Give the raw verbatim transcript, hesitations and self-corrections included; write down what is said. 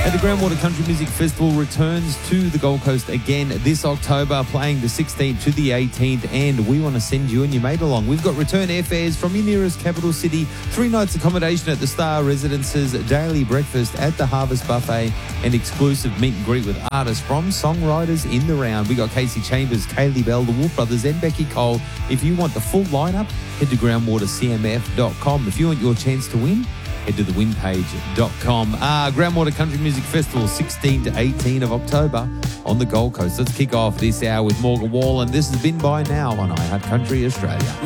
And the Groundwater Country Music Festival returns to the Gold Coast again this October, playing the sixteenth to the eighteenth, and we want to send you and your mate along. We've got return airfares from your nearest capital city, three nights accommodation at the Star Residences, daily breakfast at the Harvest Buffet, and exclusive meet and greet with artists from songwriters in the round. We got Casey Chambers, Kaylee Bell, the Wolf Brothers, and Becky Cole. If you want the full lineup, head to groundwater c m f dot com. If you want your chance to win, head to the win page dot com. Uh, Groundwater Country Music Festival, sixteen to eighteen of October on the Gold Coast. Let's kick off this hour with Morgan Wallen. This has been By Now on iHeart Country Australia.